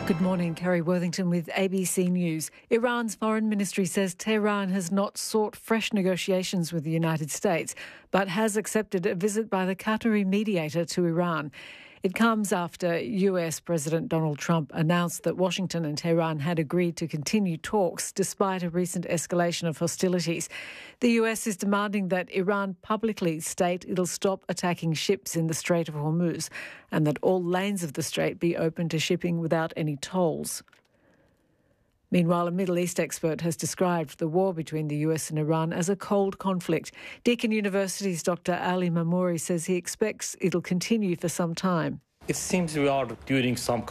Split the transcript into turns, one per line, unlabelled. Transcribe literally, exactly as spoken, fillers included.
Good morning, Kerry Worthington with A B C News. Iran's foreign ministry says Tehran has not sought fresh negotiations with the United States, but has accepted a visit by the Qatari mediator to Iran. It comes after U S President Donald Trump announced that Washington and Tehran had agreed to continue talks despite a recent escalation of hostilities. The U S is demanding that Iran publicly state it'll stop attacking ships in the Strait of Hormuz and that all lanes of the strait be open to shipping without any tolls. Meanwhile, a Middle East expert has described the war between the U S and Iran as a cold conflict. Deakin University's Doctor Ali Mamouri says he expects it'll continue for some time.
It seems we are during some